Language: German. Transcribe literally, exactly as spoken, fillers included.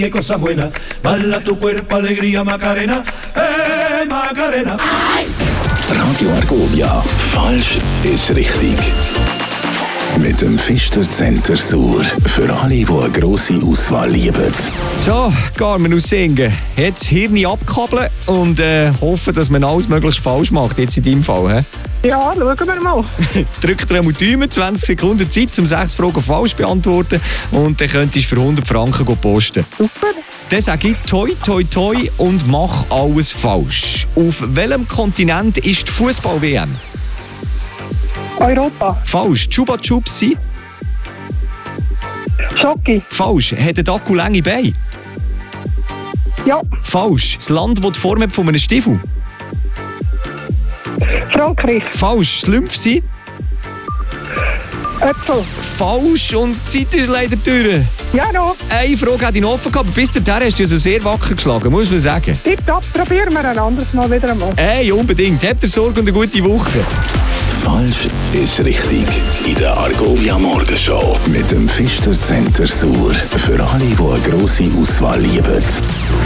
Qué cosa buena, bala tu cuerpo, alegría, Macarena, eh, Macarena. Radio Argovia, falsch ist richtig. Mit dem Pfister Center Sur. Für alle, die eine grosse Auswahl lieben. So, Carmen aus Singen. Jetzt Hirn abkabeln und äh, hoffen, dass man alles möglichst falsch macht. Jetzt in deinem Fall. He? Ja, schauen wir mal. Drückt dir einmal die Daumen, zwanzig Sekunden Zeit, um sechs Fragen falsch zu beantworten. Und dann könntest du für hundert Franken posten. Super. Dann sage ich toi, toi, toi und mach alles falsch. Auf welchem Kontinent ist die Fußball-W M? Europa. Falsch. Chupa Chupsi. Schoki. Falsch. Hat ein Akku lange Beine? Ja. Falsch. Das Land, das die Form hat von einem Stiefel? Frankreich. Falsch. Schlümpf-Sie? Äpfel. Falsch. Und die Zeit ist leider durch. Ja, noch. Eine Frage hat ihn offen gehabt, aber bis dahin hast du also sehr wacker geschlagen, muss man sagen. Tipptopp, probieren wir ein anderes Mal wieder einmal. Hey, unbedingt. Habt ihr Sorge und eine gute Woche. Falsch ist richtig. In der Argovia Morgenshow. Mit dem Pfister Center Sur. Für alle, die eine grosse Auswahl lieben.